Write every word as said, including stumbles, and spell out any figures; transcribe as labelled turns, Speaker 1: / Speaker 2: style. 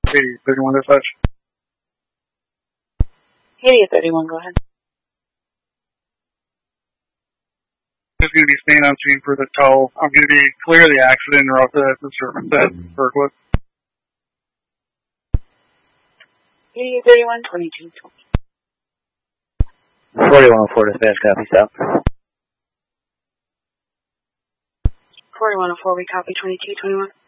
Speaker 1: eighty thirty-one dispatch.
Speaker 2: eighty thirty-one, go ahead.
Speaker 1: Just going to be staying on scene for the tow. I'm going to be clear of the accident or else the disturbance at Berkwood.
Speaker 2: eighty thirty-one, twenty-two twenty.
Speaker 3: forty-one oh four dispatch, copy, stop.
Speaker 2: forty-one oh four, we copy twenty-two twenty-one.